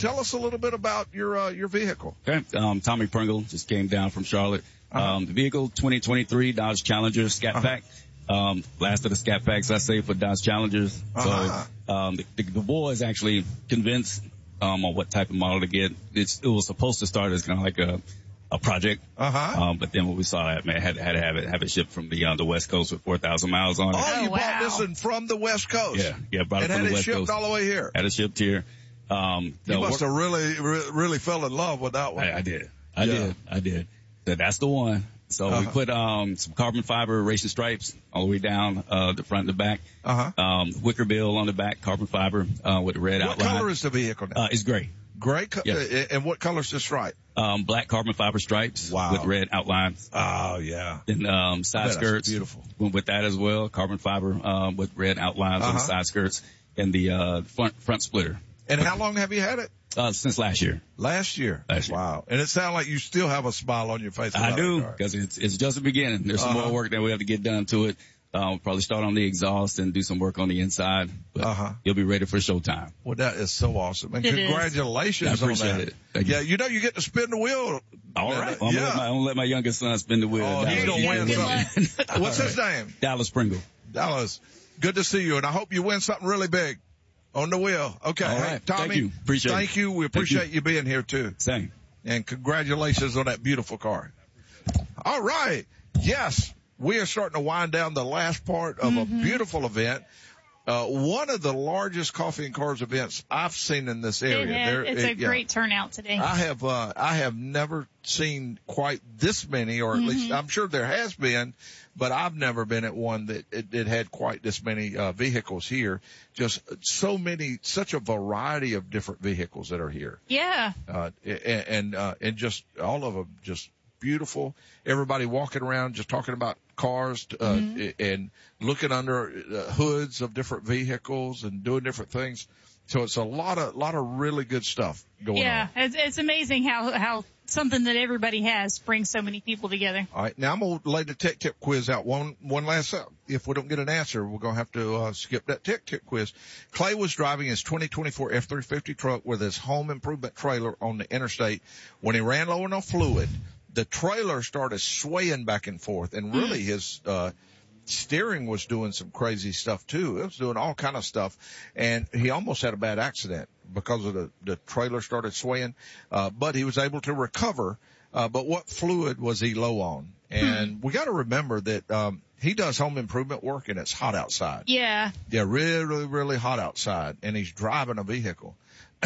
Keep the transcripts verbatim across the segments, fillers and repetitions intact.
tell us a little bit about your uh, your vehicle. Okay. Um, Tommy Pringle just came down from Charlotte. Uh-huh. Um, the vehicle, twenty twenty-three Dodge Challenger Scat uh-huh. Pack. Um, last of the Scat Packs I say for Dodge Challengers. Uh-huh. So, um, the, the, the boys actually convinced, um, on what type of model to get. It's, it was supposed to start as kind of like a, a project. Uh-huh. Um, but then when we saw that, man, had, had to have it, have it shipped from the, uh, the West Coast with four thousand miles on it. Oh, you oh, wow. bought this one from the West Coast? Yeah, yeah, brought it and from the West Coast. And had it shipped Coast. all the way here? Had it shipped here. Um, you must work- have really, re- really fell in love with that one. I, I did. I yeah. did. I did. So that's the one. So uh-huh. we put, um, some carbon fiber racing stripes all the way down, uh, the front and the back. Uh-huh. Um, wicker bill on the back, carbon fiber, uh, with the red what outline. What color is the vehicle now? Uh, it's gray. Gray? Co- yes. And what color is the stripe? Um, black carbon fiber stripes. Wow. With red outlines. Oh, yeah. And, um, side skirts. Beautiful. Went with that as well. Carbon fiber, um, with red outlines uh-huh. on the side skirts and the, uh, front, front splitter. And how long have you had it? Uh, since last year. Last year. Last year. Wow. And it sounds like you still have a smile on your face. I do, because it's, it's just the beginning. There's some uh-huh. more work that we have to get done to it. Um, probably start on the exhaust and do some work on the inside, but uh-huh. you'll be ready for showtime. Well, that is so awesome. And it congratulations I on that. It. Thank yeah, you. you know, you get to spin the wheel. All right. I'm, yeah. gonna let my, I'm gonna let my youngest son spin the wheel. Oh, he's going to win something. What's his name? Dallas Pringle. Dallas. Good to see you. And I hope you win something really big on the wheel. Okay. All Hey, right. Tommy. Thank you. Appreciate thank it. you. We appreciate you. you being here too. Same. And congratulations on that beautiful car. All right. Yes. We are starting to wind down the last part of mm-hmm. a beautiful event. Uh, one of the largest coffee and cars events I've seen in this area. It has, there, it's it, a great yeah. turnout today. I have, uh, I have never seen quite this many, or at mm-hmm. least I'm sure there has been, but I've never been at one that it, it had quite this many, uh, vehicles here. Just so many, such a variety of different vehicles that are here. Yeah. Uh, and, and, uh, and just all of them just beautiful. Everybody walking around just talking about cars, uh, mm-hmm. and looking under uh, hoods of different vehicles and doing different things. So it's a lot of, lot of really good stuff going yeah, on. Yeah, it's, it's amazing how, how something that everybody has brings so many people together. All right. Now I'm going to lay the tech tip quiz out one, one last time. If we don't get an answer, we're going to have to, uh, skip that tech tip quiz. Clay was driving his twenty twenty-four F three fifty truck with his home improvement trailer on the interstate when he ran low on fluid. The trailer started swaying back and forth, and really his uh steering was doing some crazy stuff too. It was doing all kind of stuff, and he almost had a bad accident because of the the trailer started swaying. Uh but he was able to recover. Uh but what fluid was he low on? And we got to remember that um he does home improvement work, and it's hot outside. Yeah. Yeah, really, really, really hot outside, and he's driving a vehicle.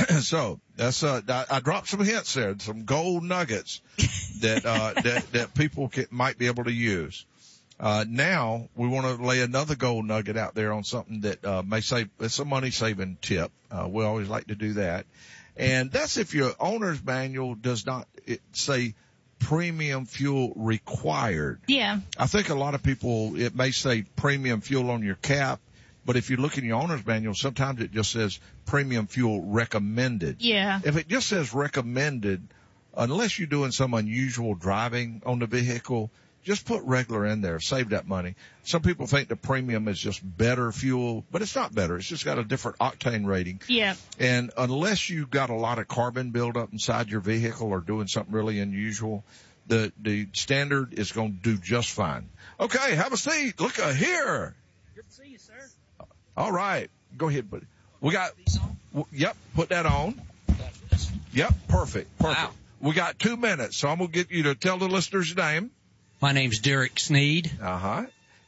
So that's uh, I, I dropped some hints there, some gold nuggets that uh, that that people can, might be able to use. Uh, now we want to lay another gold nugget out there on something that uh, may save. It's a money saving tip. Uh, we always like to do that, and that's if your owner's manual does not it say premium fuel required. Yeah. I think a lot of people, it may say premium fuel on your cap. But if you look in your owner's manual, sometimes it just says premium fuel recommended. Yeah. If it just says recommended, unless you're doing some unusual driving on the vehicle, just put regular in there. Save that money. Some people think the premium is just better fuel, but it's not better. It's just got a different octane rating. Yeah. And unless you've got a lot of carbon buildup inside your vehicle or doing something really unusual, the, the standard is going to do just fine. Okay, have a seat. Look uh, here. Good to see you, sir. All right. Go ahead, buddy. We got, w- yep, put that on. Yep, perfect, perfect. Wow. We got two minutes, so I'm going to get you to tell the listener's name. My name's Derek Sneed. Uh-huh.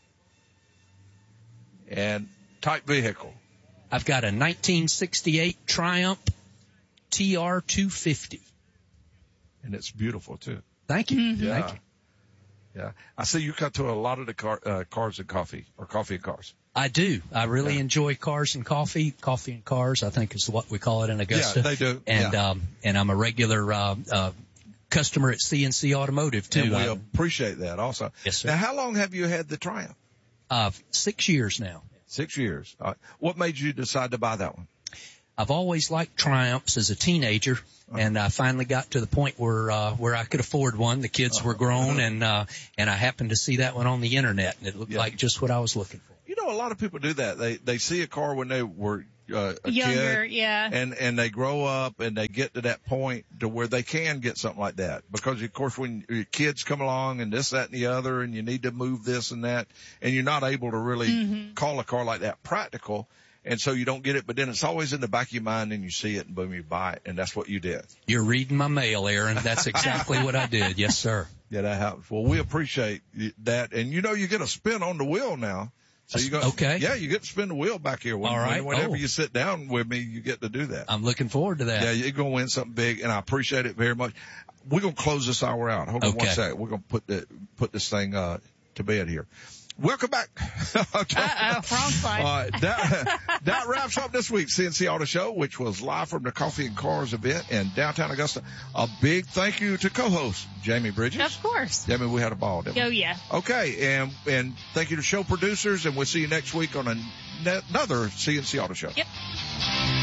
And type vehicle. I've got a nineteen sixty-eight Triumph T R two fifty. And it's beautiful, too. Thank you. Mm-hmm. Yeah. Thank you. Yeah. I see you cut to a lot of the car, uh, cars and coffee, or coffee and cars. I do. I really Yeah. enjoy cars and coffee. Coffee and cars, I think, is what we call it in Augusta. Yeah, they do. And Yeah. um, and I'm a regular uh, uh, customer at C N C Automotive too. And we I, appreciate that also. Yes, sir. Now, how long have you had the Triumph? uh, six years now. Six years. Uh, what made you decide to buy that one? I've always liked Triumphs as a teenager, and I finally got to the point where uh, where I could afford one. The kids were grown, and uh, and I happened to see that one on the internet, and it looked Yeah. like just what I was looking for. You know, know a lot of people do that. They they see a car when they were uh, a Younger, kid, yeah. and and they grow up and they get to that point to where they can get something like that. Because of course, when your kids come along and this, that, and the other, and you need to move this and that, and you're not able to really Mm-hmm. call a car like that practical. And so you don't get it, but then it's always in the back of your mind and you see it and boom, you buy it. And that's what you did. You're reading my mail, Aaron. That's exactly what I did. Yes, sir. Yeah, that happens. Well, we appreciate that. And you know, you get a spin on the wheel now. So you go, okay. Yeah, you get to spin the wheel back here. When, All right. Whenever Oh. you sit down with me, you get to do that. I'm looking forward to that. Yeah, you're going to win something big and I appreciate it very much. We're going to close this hour out. Hold on Okay. one second. We're going to put the, put this thing, uh, to bed here. Welcome back. Uh-oh, wrong slide. Uh, that, that wraps up this week's C N C Auto Show, which was live from the Coffee and Cars event in downtown Augusta. A big thank you to co-host Jamie Bridges. Of course. Jamie, we had a ball, didn't we? Oh, yeah. Okay, and and thank you to show producers, and we'll see you next week on a, another C N C Auto Show. Yep.